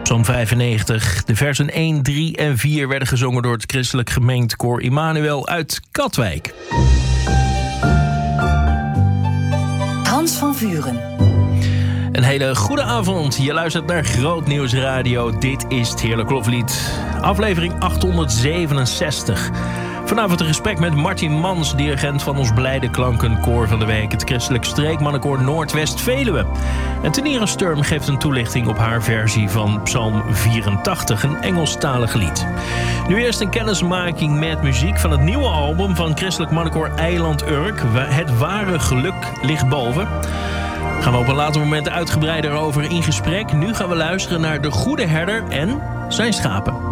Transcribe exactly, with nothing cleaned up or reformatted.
Psalm vijfennegentig. De versen één, drie en vier werden gezongen door het christelijk gemeentekoor Immanuel uit Katwijk. Hans van Vuren. Een hele goede avond. Je luistert naar Groot Nieuws Radio. Dit is het Heerlijk Loflied. Aflevering achthonderdzevenenzestig. Vanavond een gesprek met Martin Mans, dirigent van ons Blijde Klankenkoor van de week, het christelijk streekmannenkoor Noordwest-Veluwe. En Tenira Sturm geeft een toelichting op haar versie van Psalm vierentachtig, een Engelstalig lied. Nu eerst een kennismaking met muziek van het nieuwe album van christelijk mannenkoor Eiland Urk. Het ware geluk ligt boven. Gaan we op een later moment uitgebreider over in gesprek. Nu gaan we luisteren naar De Goede Herder en zijn schapen.